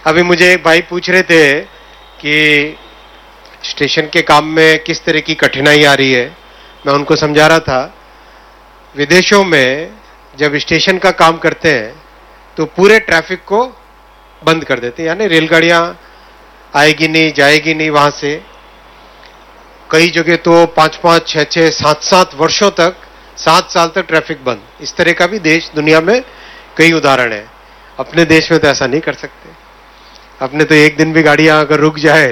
अभी मुझे एक भाई पूछ रहे थे कि स्टेशन के काम में किस तरह की कठिनाई आ रही है। मैं उनको समझा रहा था, विदेशों में जब स्टेशन का काम करते हैं तो पूरे ट्रैफिक को बंद कर देते हैं, यानी रेलगाड़ियां आएगी नहीं, जाएगी नहीं वहां से। कई जगह तो 5-5, 6-6, 7-7 वर्षों तक, 7 साल तक ट्रैफिक बंद। इस तरह का भी देश दुनिया में कई उदाहरण है। अपने देश में तो ऐसा नहीं कर सकते। अपने तो एक दिन भी गाड़ियां अगर रुक जाए